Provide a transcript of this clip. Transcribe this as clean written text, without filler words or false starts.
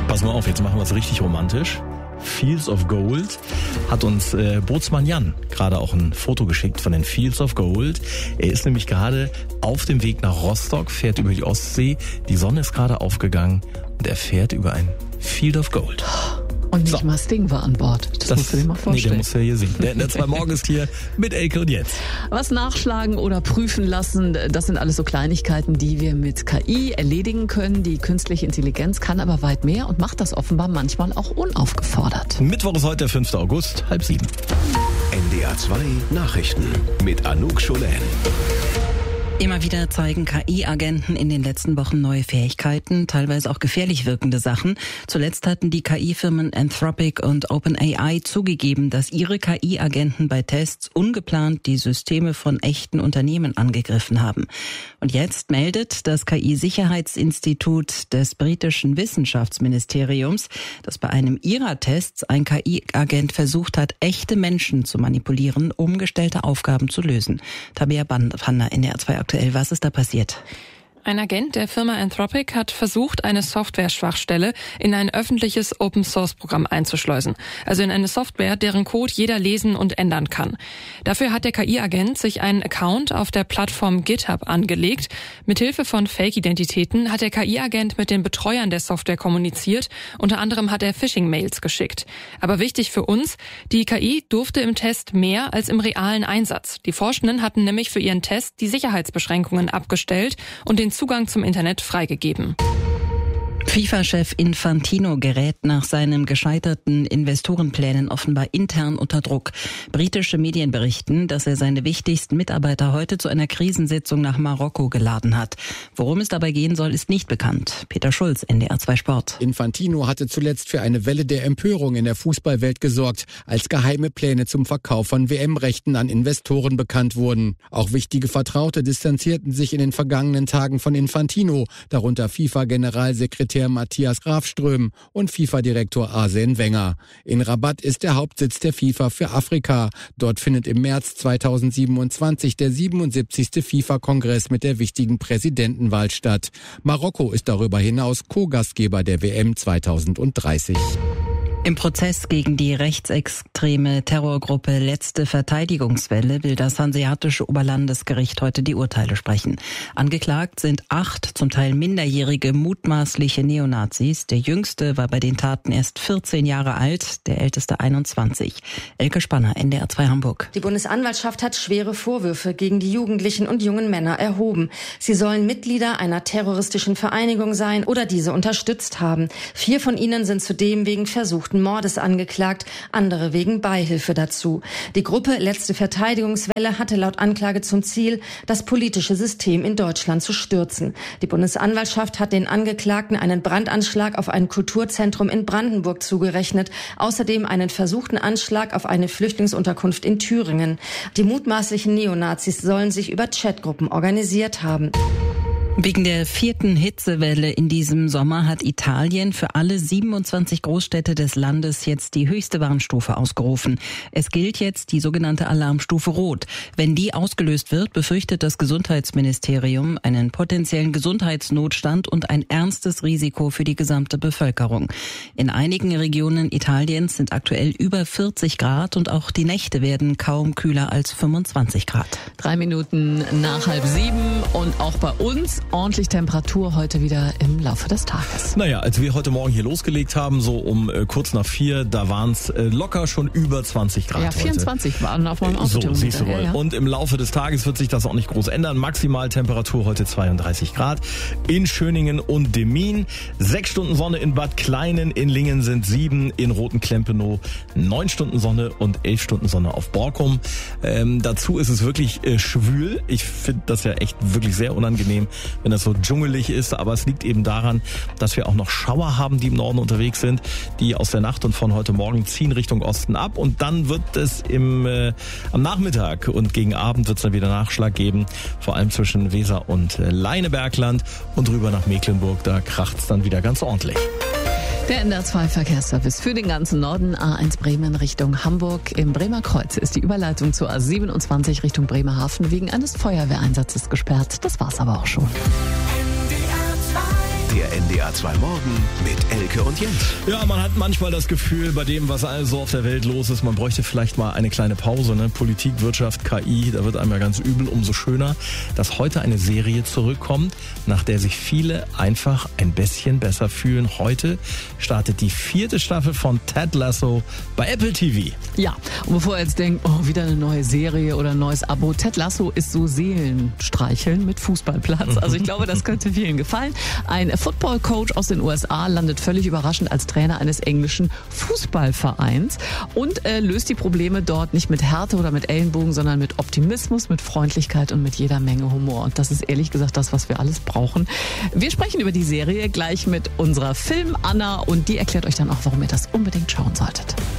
Pass mal auf, jetzt machen wir es richtig romantisch. Fields of Gold hat uns Bootsmann Jan gerade auch ein Foto geschickt von den Fields of Gold. Er ist nämlich gerade auf dem Weg nach Rostock, fährt über die Ostsee. Die Sonne ist gerade aufgegangen und er fährt über ein Field of Gold. Und nicht mal Sting war an Bord. Das musst du dir mal vorstellen. Nee, der muss ja hier singen. Der 2 Morgen ist hier mit Elke und Jens. Was nachschlagen oder prüfen lassen, das sind alles so Kleinigkeiten, die wir mit KI erledigen können. Die künstliche Intelligenz kann aber weit mehr und macht das offenbar manchmal auch unaufgefordert. Mittwoch ist heute der 5. August, 6:30. NDR 2 Nachrichten mit Anouk Scholen. Immer wieder zeigen KI-Agenten in den letzten Wochen neue Fähigkeiten, teilweise auch gefährlich wirkende Sachen. Zuletzt hatten die KI-Firmen Anthropic und OpenAI zugegeben, dass ihre KI-Agenten bei Tests ungeplant die Systeme von echten Unternehmen angegriffen haben. Und jetzt meldet das KI-Sicherheitsinstitut des britischen Wissenschaftsministeriums, dass bei einem ihrer Tests ein KI-Agent versucht hat, echte Menschen zu manipulieren, um gestellte Aufgaben zu lösen. Tabea Bander, NDR 2 aktuell. Was ist da passiert? Ein Agent der Firma Anthropic hat versucht, eine Software-Schwachstelle in ein öffentliches Open-Source-Programm einzuschleusen. Also in eine Software, deren Code jeder lesen und ändern kann. Dafür hat der KI-Agent sich einen Account auf der Plattform GitHub angelegt. Mithilfe von Fake-Identitäten hat der KI-Agent mit den Betreuern der Software kommuniziert. Unter anderem hat er Phishing-Mails geschickt. Aber wichtig für uns, die KI durfte im Test mehr als im realen Einsatz. Die Forschenden hatten nämlich für ihren Test die Sicherheitsbeschränkungen abgestellt und den Zugang zum Internet freigegeben. FIFA-Chef Infantino gerät nach seinen gescheiterten Investorenplänen offenbar intern unter Druck. Britische Medien berichten, dass er seine wichtigsten Mitarbeiter heute zu einer Krisensitzung nach Marokko geladen hat. Worum es dabei gehen soll, ist nicht bekannt. Peter Schulz, NDR 2 Sport. Infantino hatte zuletzt für eine Welle der Empörung in der Fußballwelt gesorgt, als geheime Pläne zum Verkauf von WM-Rechten an Investoren bekannt wurden. Auch wichtige Vertraute distanzierten sich in den vergangenen Tagen von Infantino, darunter FIFA-Generalsekretär Matthias Grafström und FIFA-Direktor Arsene Wenger. In Rabat ist der Hauptsitz der FIFA für Afrika. Dort findet im März 2027 der 77. FIFA-Kongress mit der wichtigen Präsidentenwahl statt. Marokko ist darüber hinaus Co-Gastgeber der WM 2030. Im Prozess gegen die rechtsextreme Terrorgruppe Letzte Verteidigungswelle will das Hanseatische Oberlandesgericht heute die Urteile sprechen. Angeklagt sind 8 zum Teil minderjährige mutmaßliche Neonazis. Der jüngste war bei den Taten erst 14 Jahre alt, der älteste 21. Elke Spanner, NDR 2 Hamburg. Die Bundesanwaltschaft hat schwere Vorwürfe gegen die Jugendlichen und jungen Männer erhoben. Sie sollen Mitglieder einer terroristischen Vereinigung sein oder diese unterstützt haben. 4 von ihnen sind zudem wegen versuchten Mordes angeklagt, andere wegen Beihilfe dazu. Die Gruppe Letzte Verteidigungswelle hatte laut Anklage zum Ziel, das politische System in Deutschland zu stürzen. Die Bundesanwaltschaft hat den Angeklagten einen Brandanschlag auf ein Kulturzentrum in Brandenburg zugerechnet, außerdem einen versuchten Anschlag auf eine Flüchtlingsunterkunft in Thüringen. Die mutmaßlichen Neonazis sollen sich über Chatgruppen organisiert haben. Wegen der 4. Hitzewelle in diesem Sommer hat Italien für alle 27 Großstädte des Landes jetzt die höchste Warnstufe ausgerufen. Es gilt jetzt die sogenannte Alarmstufe Rot. Wenn die ausgelöst wird, befürchtet das Gesundheitsministerium einen potenziellen Gesundheitsnotstand und ein ernstes Risiko für die gesamte Bevölkerung. In einigen Regionen Italiens sind aktuell über 40 Grad und auch die Nächte werden kaum kühler als 25 Grad. 3 Minuten nach 6:30 und auch bei uns ordentlich Temperatur heute wieder im Laufe des Tages. Naja, als wir heute Morgen hier losgelegt haben, so um kurz nach 4, da waren es locker schon über 20 Grad. Ja, 24 heute. Waren auf meinem Autothermometer. So, siehst du wohl. Ja. Und im Laufe des Tages wird sich das auch nicht groß ändern. Maximaltemperatur heute 32 Grad in Schöningen und Demmin. 6 Stunden Sonne in Bad Kleinen, in Lingen sind 7, in Roten-Klempenow 9 Stunden Sonne und 11 Stunden Sonne auf Borkum. Dazu ist es wirklich schwül. Ich finde das ja echt wirklich sehr unangenehm, wenn das so dschungelig ist, aber es liegt eben daran, dass wir auch noch Schauer haben, die im Norden unterwegs sind, die aus der Nacht und von heute Morgen ziehen Richtung Osten ab und dann wird es am Nachmittag und gegen Abend wird es dann wieder Nachschlag geben, vor allem zwischen Weser und Leinebergland und rüber nach Mecklenburg, da kracht es dann wieder ganz ordentlich. Der NDR 2 Verkehrsservice für den ganzen Norden, A1 Bremen Richtung Hamburg. Im Bremer Kreuz ist die Überleitung zur A27 Richtung Bremerhaven wegen eines Feuerwehreinsatzes gesperrt. Das war's aber auch schon. NDR 2 Der NDR 2 Morgen mit Elke und Jens. Ja, man hat manchmal das Gefühl, bei dem, was alles so auf der Welt los ist, man bräuchte vielleicht mal eine kleine Pause. Ne? Politik, Wirtschaft, KI, da wird einem ja ganz übel. Umso schöner, dass heute eine Serie zurückkommt, nach der sich viele einfach ein bisschen besser fühlen. Heute startet die 4. Staffel von Ted Lasso bei Apple TV. Ja, und bevor ihr jetzt denkt, oh, wieder eine neue Serie oder ein neues Abo, Ted Lasso ist so Seelenstreicheln mit Fußballplatz. Also ich glaube, das könnte vielen gefallen. Ein Football-Coach aus den USA landet völlig überraschend als Trainer eines englischen Fußballvereins und löst die Probleme dort nicht mit Härte oder mit Ellenbogen, sondern mit Optimismus, mit Freundlichkeit und mit jeder Menge Humor. Und das ist ehrlich gesagt das, was wir alles brauchen. Wir sprechen über die Serie gleich mit unserer Film-Anna und die erklärt euch dann auch, warum ihr das unbedingt schauen solltet.